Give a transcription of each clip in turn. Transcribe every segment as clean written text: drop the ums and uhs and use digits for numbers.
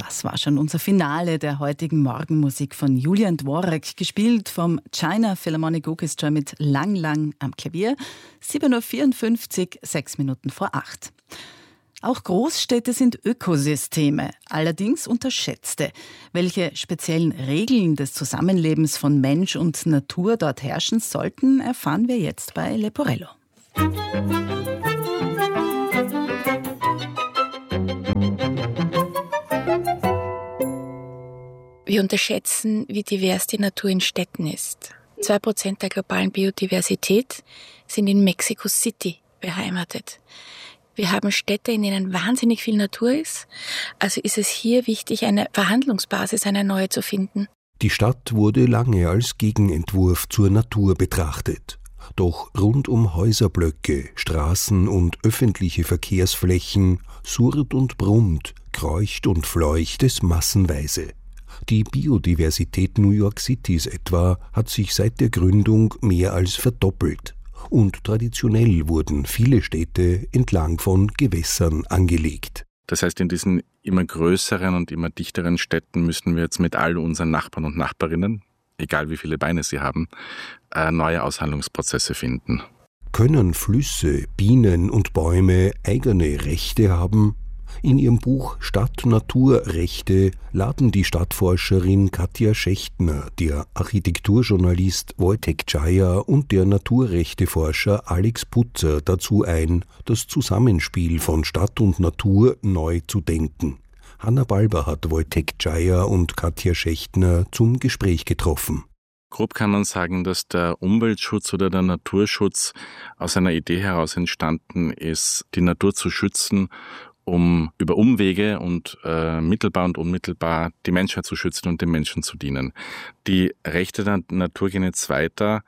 Das war schon unser Finale der heutigen Morgenmusik von Julian Dvorak, gespielt vom China Philharmonic Orchestra mit Lang Lang am Klavier. 7.54 Uhr, 6 Minuten vor 8. Auch Großstädte sind Ökosysteme, allerdings unterschätzte. Welche speziellen Regeln des Zusammenlebens von Mensch und Natur dort herrschen sollten, erfahren wir jetzt bei Leporello. Wir unterschätzen, wie divers die Natur in Städten ist. 2% der globalen Biodiversität sind in Mexico City beheimatet. Wir haben Städte, in denen wahnsinnig viel Natur ist. Also ist es hier wichtig, eine Verhandlungsbasis, eine neue zu finden. Die Stadt wurde lange als Gegenentwurf zur Natur betrachtet. Doch rund um Häuserblöcke, Straßen und öffentliche Verkehrsflächen surrt und brummt, kreucht und fleucht es massenweise. Die Biodiversität New York Citys etwa hat sich seit der Gründung mehr als verdoppelt. Und traditionell wurden viele Städte entlang von Gewässern angelegt. Das heißt, in diesen immer größeren und immer dichteren Städten müssen wir jetzt mit all unseren Nachbarn und Nachbarinnen, egal wie viele Beine sie haben, neue Aushandlungsprozesse finden. Können Flüsse, Bienen und Bäume eigene Rechte haben? In ihrem Buch Stadt-Natur-Rechte laden die Stadtforscherin Katja Schechtner, der Architekturjournalist Wojtek Czaja und der Naturrechteforscher Alex Putzer dazu ein, das Zusammenspiel von Stadt und Natur neu zu denken. Hanna Balber hat Wojtek Czaja und Katja Schechtner zum Gespräch getroffen. Grob kann man sagen, dass der Umweltschutz oder der Naturschutz aus einer Idee heraus entstanden ist, die Natur zu schützen, um über Umwege und mittelbar und unmittelbar die Menschheit zu schützen und den Menschen zu dienen. Die Rechte der Natur gehen jetzt weiter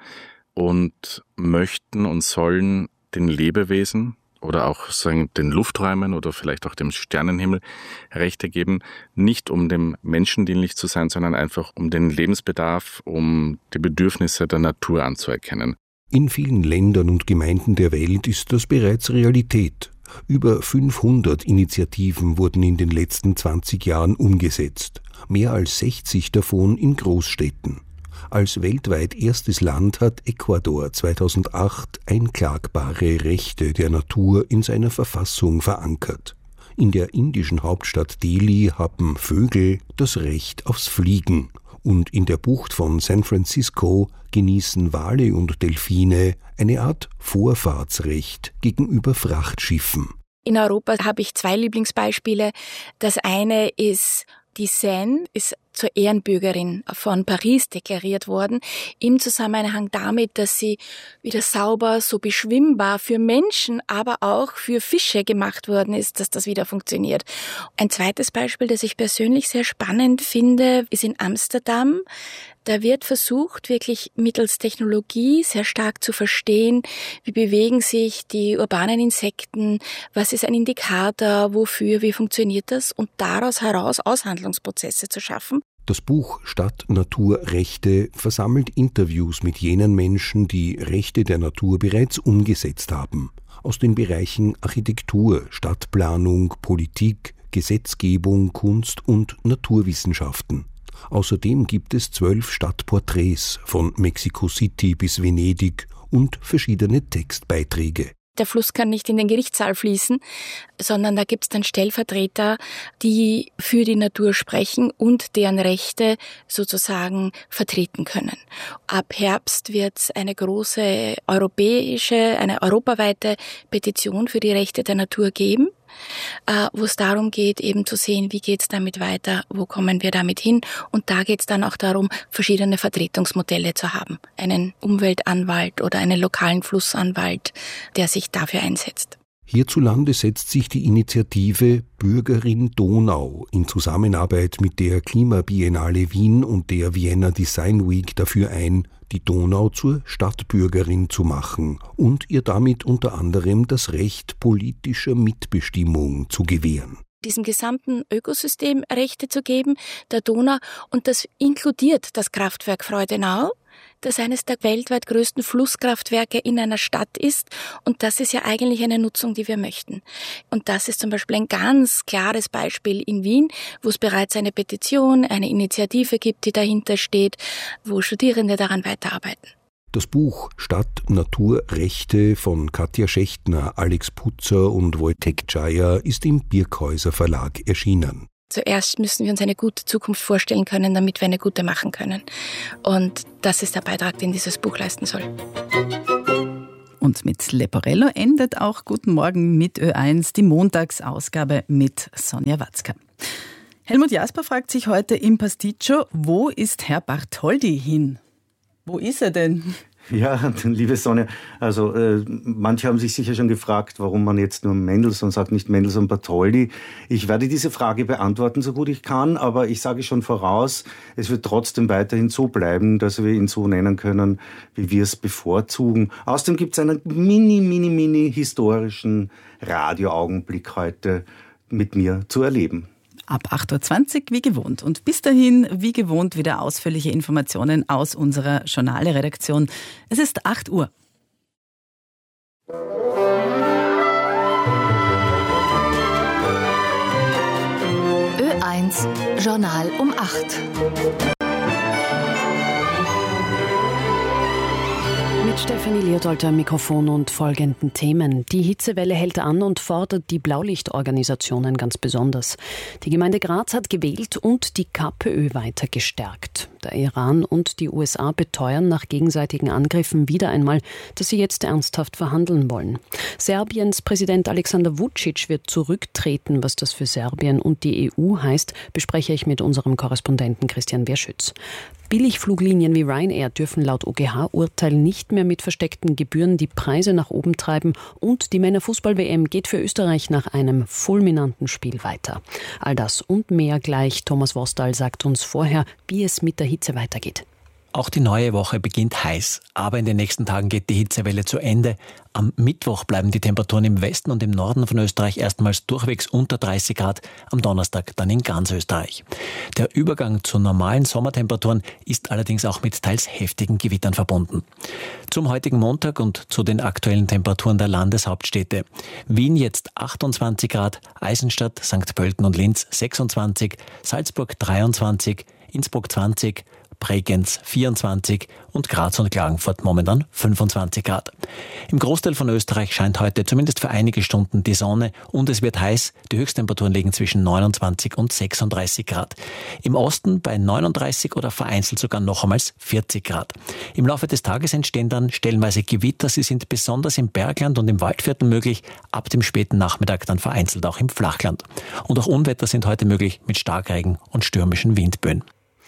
und möchten und sollen den Lebewesen oder auch sagen den Lufträumen oder vielleicht auch dem Sternenhimmel Rechte geben, nicht um dem Menschen dienlich zu sein, sondern einfach um den Lebensbedarf, um die Bedürfnisse der Natur anzuerkennen. In vielen Ländern und Gemeinden der Welt ist das bereits Realität. Über 500 Initiativen wurden in den letzten 20 Jahren umgesetzt, mehr als 60 davon in Großstädten. Als weltweit erstes Land hat Ecuador 2008 einklagbare Rechte der Natur in seiner Verfassung verankert. In der indischen Hauptstadt Delhi haben Vögel das Recht aufs Fliegen. Und in der Bucht von San Francisco genießen Wale und Delfine eine Art Vorfahrtsrecht gegenüber Frachtschiffen. In Europa habe ich 2 Lieblingsbeispiele. Das eine ist, die Seine ist zur Ehrenbürgerin von Paris deklariert worden, im Zusammenhang damit, dass sie wieder sauber, so beschwimmbar für Menschen, aber auch für Fische gemacht worden ist, dass das wieder funktioniert. Ein zweites Beispiel, das ich persönlich sehr spannend finde, ist in Amsterdam. Da wird versucht, wirklich mittels Technologie sehr stark zu verstehen, wie bewegen sich die urbanen Insekten, was ist ein Indikator, wofür, wie funktioniert das und daraus heraus Aushandlungsprozesse zu schaffen. Das Buch Stadt-Natur-Rechte versammelt Interviews mit jenen Menschen, die Rechte der Natur bereits umgesetzt haben. Aus den Bereichen Architektur, Stadtplanung, Politik, Gesetzgebung, Kunst und Naturwissenschaften. Außerdem gibt es 12 Stadtporträts von Mexico City bis Venedig und verschiedene Textbeiträge. Der Fluss kann nicht in den Gerichtssaal fließen, sondern da gibt es dann Stellvertreter, die für die Natur sprechen und deren Rechte sozusagen vertreten können. Ab Herbst wird es eine große eine europaweite Petition für die Rechte der Natur geben, wo es darum geht, eben zu sehen, wie geht es damit weiter, wo kommen wir damit hin. Und da geht es dann auch darum, verschiedene Vertretungsmodelle zu haben. Einen Umweltanwalt oder einen lokalen Flussanwalt, der sich dafür einsetzt. Hierzulande setzt sich die Initiative Bürgerin Donau in Zusammenarbeit mit der Klimabiennale Wien und der Vienna Design Week dafür ein, die Donau zur Stadtbürgerin zu machen und ihr damit unter anderem das Recht politischer Mitbestimmung zu gewähren. Diesem gesamten Ökosystem Rechte zu geben, der Donau, und das inkludiert das Kraftwerk Freudenau, das eines der weltweit größten Flusskraftwerke in einer Stadt ist. Und das ist ja eigentlich eine Nutzung, die wir möchten. Und das ist zum Beispiel ein ganz klares Beispiel in Wien, wo es bereits eine Petition, eine Initiative gibt, die dahinter steht, wo Studierende daran weiterarbeiten. Das Buch Stadt, Natur, Rechte von Katja Schechtner, Alex Putzer und Wojtek Czaja ist im Birkhäuser Verlag erschienen. Zuerst müssen wir uns eine gute Zukunft vorstellen können, damit wir eine gute machen können. Und das ist der Beitrag, den dieses Buch leisten soll. Und mit Leporello endet auch Guten Morgen mit Ö1, die Montagsausgabe mit Sonja Watzka. Helmut Jasper fragt sich heute im Pasticcio, wo ist Herr Bartholdy hin? Wo ist er denn? Ja, liebe Sonja, also manche haben sich sicher schon gefragt, warum man jetzt nur Mendelssohn sagt, nicht Mendelssohn Bartholdy. Ich werde diese Frage beantworten, so gut ich kann, aber ich sage schon voraus, es wird trotzdem weiterhin so bleiben, dass wir ihn so nennen können, wie wir es bevorzugen. Außerdem gibt es einen mini historischen Radioaugenblick heute mit mir zu erleben. Ab 8.20 Uhr wie gewohnt. Und bis dahin, wie gewohnt, wieder ausführliche Informationen aus unserer Journale-Redaktion. Es ist 8 Uhr. Ö1 Journal um 8. Mit Stefanie Leotold am Mikrofon und folgenden Themen. Die Hitzewelle hält an und fordert die Blaulichtorganisationen ganz besonders. Die Gemeinde Graz hat gewählt und die KPÖ weiter gestärkt. Der Iran und die USA beteuern nach gegenseitigen Angriffen wieder einmal, dass sie jetzt ernsthaft verhandeln wollen. Serbiens Präsident Alexander Vučić wird zurücktreten. Was das für Serbien und die EU heißt, bespreche ich mit unserem Korrespondenten Christian Werschütz. Billigfluglinien wie Ryanair dürfen laut OGH-Urteil nicht mehr mit versteckten Gebühren die Preise nach oben treiben und die Männerfußball-WM geht für Österreich nach einem fulminanten Spiel weiter. All das und mehr gleich. Thomas Wostal sagt uns vorher, wie es mit der Hitze weitergeht. Auch die neue Woche beginnt heiß, aber in den nächsten Tagen geht die Hitzewelle zu Ende. Am Mittwoch bleiben die Temperaturen im Westen und im Norden von Österreich erstmals durchwegs unter 30 Grad, am Donnerstag dann in ganz Österreich. Der Übergang zu normalen Sommertemperaturen ist allerdings auch mit teils heftigen Gewittern verbunden. Zum heutigen Montag und zu den aktuellen Temperaturen der Landeshauptstädte. Wien jetzt 28 Grad, Eisenstadt, St. Pölten und Linz 26, Salzburg 23, Innsbruck 20, Bregenz 24 und Graz und Klagenfurt momentan 25 Grad. Im Großteil von Österreich scheint heute zumindest für einige Stunden die Sonne und es wird heiß. Die Höchsttemperaturen liegen zwischen 29 und 36 Grad. Im Osten bei 39 oder vereinzelt sogar noch einmal 40 Grad. Im Laufe des Tages entstehen dann stellenweise Gewitter. Sie sind besonders im Bergland und im Waldviertel möglich. Ab dem späten Nachmittag dann vereinzelt auch im Flachland. Und auch Unwetter sind heute möglich mit Starkregen und stürmischen Windböen.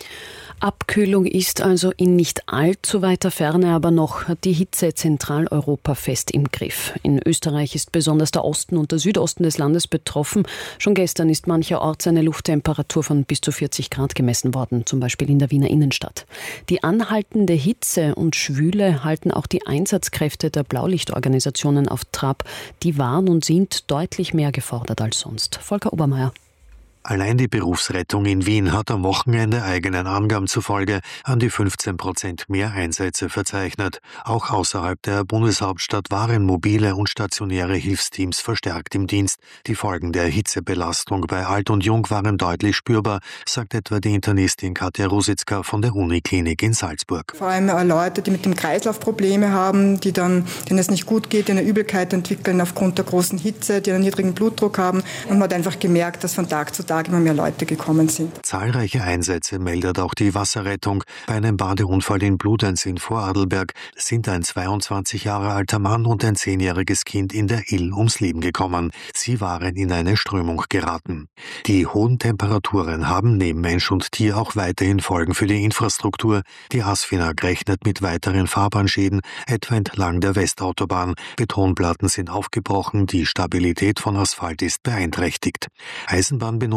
Abkühlung ist also in nicht allzu weiter Ferne, aber noch hat die Hitze Zentraleuropa fest im Griff. In Österreich ist besonders der Osten und der Südosten des Landes betroffen. Schon gestern ist mancherorts eine Lufttemperatur von bis zu 40 Grad gemessen worden, zum Beispiel in der Wiener Innenstadt. Die anhaltende Hitze und Schwüle halten auch die Einsatzkräfte der Blaulichtorganisationen auf Trab. Die waren und sind deutlich mehr gefordert als sonst. Volker Obermeier. Allein die Berufsrettung in Wien hat am Wochenende eigenen Angaben zufolge an die 15% mehr Einsätze verzeichnet. Auch außerhalb der Bundeshauptstadt waren mobile und stationäre Hilfsteams verstärkt im Dienst. Die Folgen der Hitzebelastung bei Alt und Jung waren deutlich spürbar, sagt etwa die Internistin Katja Rositzka von der Uniklinik in Salzburg. Vor allem Leute, die mit dem Kreislauf Probleme haben, denen es nicht gut geht, die eine Übelkeit entwickeln aufgrund der großen Hitze, die einen niedrigen Blutdruck haben. Und man hat einfach gemerkt, dass von Tag zu Tag immer mehr Leute gekommen sind. Zahlreiche Einsätze meldet auch die Wasserrettung. Bei einem Badeunfall in Bludenz in Vorarlberg sind ein 22 Jahre alter Mann und ein 10-jähriges Kind in der Ill ums Leben gekommen. Sie waren in eine Strömung geraten. Die hohen Temperaturen haben neben Mensch und Tier auch weiterhin Folgen für die Infrastruktur. Die ASFINAG rechnet mit weiteren Fahrbahnschäden, etwa entlang der Westautobahn. Betonplatten sind aufgebrochen, die Stabilität von Asphalt ist beeinträchtigt. Eisenbahnbenutzer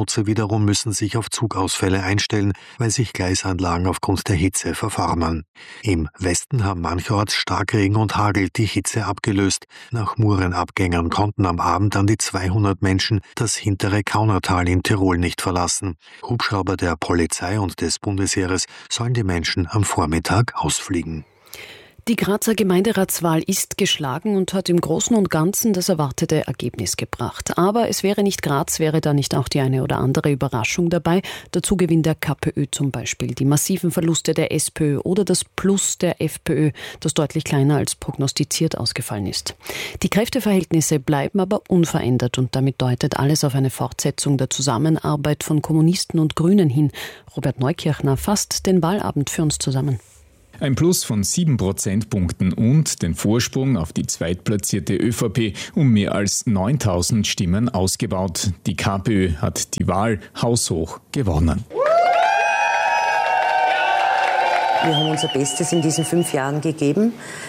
Nutzer wiederum müssen sich auf Zugausfälle einstellen, weil sich Gleisanlagen aufgrund der Hitze verformen. Im Westen haben mancherorts Starkregen und Hagel die Hitze abgelöst. Nach Murenabgängern konnten am Abend an die 200 Menschen das hintere Kaunertal in Tirol nicht verlassen. Hubschrauber der Polizei und des Bundesheeres sollen die Menschen am Vormittag ausfliegen. Die Grazer Gemeinderatswahl ist geschlagen und hat im Großen und Ganzen das erwartete Ergebnis gebracht. Aber es wäre nicht Graz, wäre da nicht auch die eine oder andere Überraschung dabei. Der Zugewinn der KPÖ zum Beispiel, die massiven Verluste der SPÖ oder das Plus der FPÖ, das deutlich kleiner als prognostiziert ausgefallen ist. Die Kräfteverhältnisse bleiben aber unverändert und damit deutet alles auf eine Fortsetzung der Zusammenarbeit von Kommunisten und Grünen hin. Robert Neukirchner fasst den Wahlabend für uns zusammen. Ein Plus von 7 Prozentpunkten und den Vorsprung auf die zweitplatzierte ÖVP um mehr als 9.000 Stimmen ausgebaut. Die KPÖ hat die Wahl haushoch gewonnen. Wir haben unser Bestes in diesen 5 Jahren gegeben.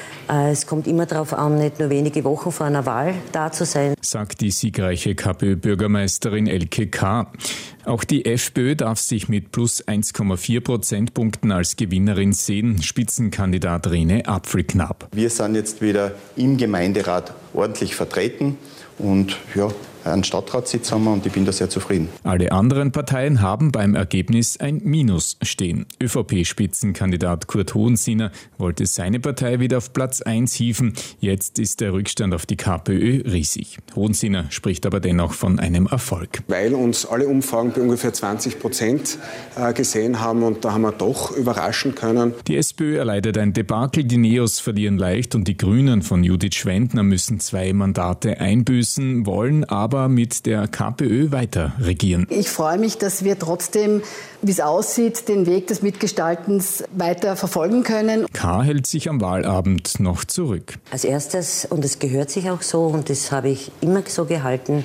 Es kommt immer darauf an, nicht nur wenige Wochen vor einer Wahl da zu sein, sagt die siegreiche KPÖ-Bürgermeisterin Elke K. Auch die FPÖ darf sich mit plus 1,4 Prozentpunkten als Gewinnerin sehen. Spitzenkandidat Rene Apfelknapp. Wir sind jetzt wieder im Gemeinderat ordentlich vertreten und einen Stadtratssitz haben wir und ich bin da sehr zufrieden. Alle anderen Parteien haben beim Ergebnis ein Minus stehen. ÖVP-Spitzenkandidat Kurt Hohensinner wollte seine Partei wieder auf Platz 1 hieven. Jetzt ist der Rückstand auf die KPÖ riesig. Hohensinner spricht aber dennoch von einem Erfolg. Weil uns alle Umfragen bei ungefähr 20% gesehen haben und da haben wir doch überraschen können. Die SPÖ erleidet ein Debakel, die Neos verlieren leicht und die Grünen von Judith Schwendner müssen 2 Mandate einbüßen, wollen aber mit der KPÖ weiter regieren. Ich freue mich, dass wir trotzdem, wie es aussieht, den Weg des Mitgestaltens weiter verfolgen können. K. hält sich am Wahlabend noch zurück. Als erstes, und es gehört sich auch so, und das habe ich immer so gehalten,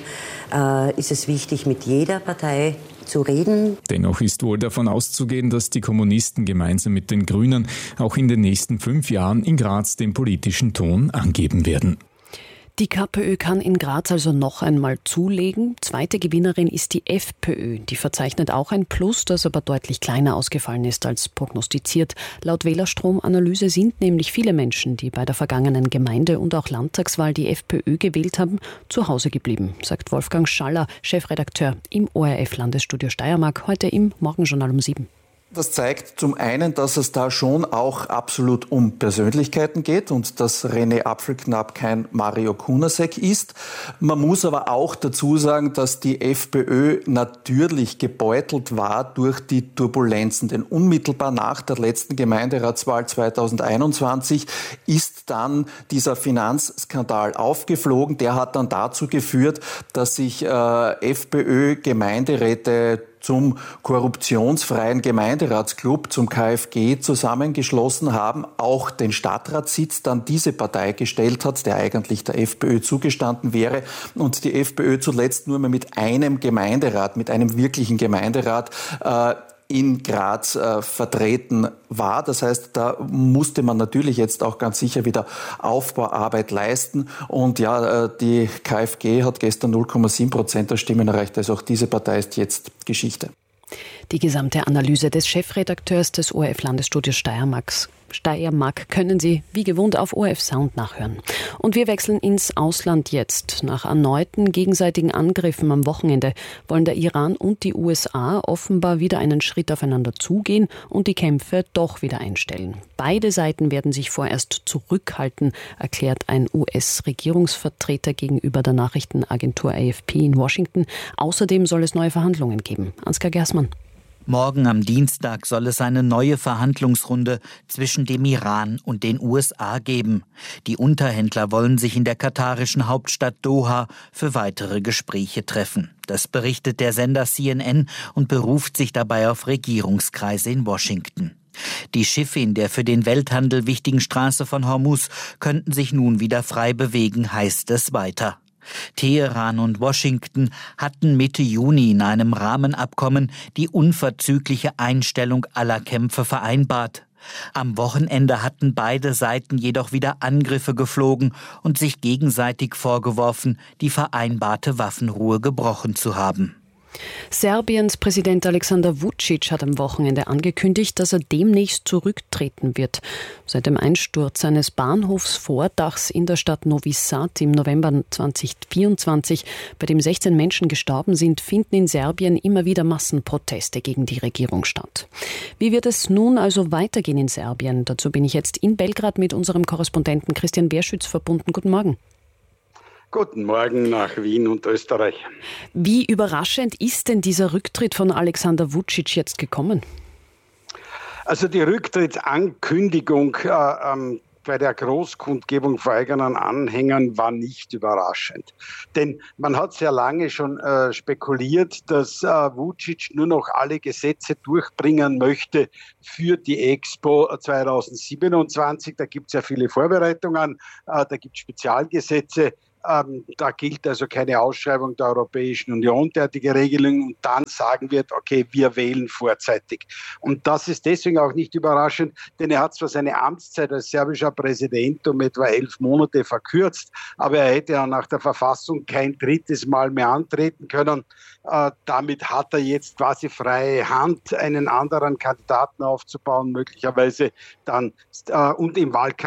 ist es wichtig, mit jeder Partei zu reden. Dennoch ist wohl davon auszugehen, dass die Kommunisten gemeinsam mit den Grünen auch in den nächsten 5 Jahren in Graz den politischen Ton angeben werden. Die KPÖ kann in Graz also noch einmal zulegen. Zweite Gewinnerin ist die FPÖ. Die verzeichnet auch ein Plus, das aber deutlich kleiner ausgefallen ist als prognostiziert. Laut Wählerstromanalyse sind nämlich viele Menschen, die bei der vergangenen Gemeinde- und auch Landtagswahl die FPÖ gewählt haben, zu Hause geblieben, sagt Wolfgang Schaller, Chefredakteur im ORF-Landesstudio Steiermark, heute im Morgenjournal um 7. Das zeigt zum einen, dass es da schon auch absolut um Persönlichkeiten geht und dass René Apfelknapp kein Mario Kunasek ist. Man muss aber auch dazu sagen, dass die FPÖ natürlich gebeutelt war durch die Turbulenzen. Denn unmittelbar nach der letzten Gemeinderatswahl 2021 ist dann dieser Finanzskandal aufgeflogen. Der hat dann dazu geführt, dass sich FPÖ-Gemeinderäte zum korruptionsfreien Gemeinderatsclub, zum KfG, zusammengeschlossen haben, auch den Stadtratssitz dann diese Partei gestellt hat, der eigentlich der FPÖ zugestanden wäre und die FPÖ zuletzt nur mehr mit einem Gemeinderat, mit einem wirklichen Gemeinderat in Graz vertreten war. Das heißt, da musste man natürlich jetzt auch ganz sicher wieder Aufbauarbeit leisten. Und ja, die KfG hat gestern 0,7% der Stimmen erreicht. Also auch diese Partei ist jetzt Geschichte. Die gesamte Analyse des Chefredakteurs des ORF-Landesstudios Steiermark können Sie wie gewohnt auf ORF Sound nachhören. Und wir wechseln ins Ausland jetzt. Nach erneuten gegenseitigen Angriffen am Wochenende wollen der Iran und die USA offenbar wieder einen Schritt aufeinander zugehen und die Kämpfe doch wieder einstellen. Beide Seiten werden sich vorerst zurückhalten, erklärt ein US-Regierungsvertreter gegenüber der Nachrichtenagentur AFP in Washington. Außerdem soll es neue Verhandlungen geben. Ansgar Gersmann. Morgen am Dienstag soll es eine neue Verhandlungsrunde zwischen dem Iran und den USA geben. Die Unterhändler wollen sich in der katarischen Hauptstadt Doha für weitere Gespräche treffen. Das berichtet der Sender CNN und beruft sich dabei auf Regierungskreise in Washington. Die Schiffe in der für den Welthandel wichtigen Straße von Hormuz könnten sich nun wieder frei bewegen, heißt es weiter. Teheran und Washington hatten Mitte Juni in einem Rahmenabkommen die unverzügliche Einstellung aller Kämpfe vereinbart. Am Wochenende hatten beide Seiten jedoch wieder Angriffe geflogen und sich gegenseitig vorgeworfen, die vereinbarte Waffenruhe gebrochen zu haben. Serbiens Präsident Alexander Vučić hat am Wochenende angekündigt, dass er demnächst zurücktreten wird. Seit dem Einsturz eines Bahnhofsvordachs in der Stadt Novi Sad im November 2024, bei dem 16 Menschen gestorben sind, finden in Serbien immer wieder Massenproteste gegen die Regierung statt. Wie wird es nun also weitergehen in Serbien? Dazu bin ich jetzt in Belgrad mit unserem Korrespondenten Christian Berschütz verbunden. Guten Morgen. Guten Morgen nach Wien und Österreich. Wie überraschend ist denn dieser Rücktritt von Alexander Vučić jetzt gekommen? Also die Rücktrittsankündigung bei der Großkundgebung vor eigenen Anhängern war nicht überraschend. Denn man hat sehr lange schon spekuliert, dass Vučić nur noch alle Gesetze durchbringen möchte für die Expo 2027. Da gibt es ja viele Vorbereitungen, da gibt es Spezialgesetze. Da gilt also keine Ausschreibung der Europäischen Union, derartige Regelungen, und dann sagen wird, okay, wir wählen vorzeitig. Und das ist deswegen auch nicht überraschend, denn er hat zwar seine Amtszeit als serbischer Präsident um etwa 11 Monate verkürzt, aber er hätte ja nach der Verfassung kein drittes Mal mehr antreten können. Damit hat er jetzt quasi freie Hand, einen anderen Kandidaten aufzubauen, möglicherweise dann und im Wahlkampf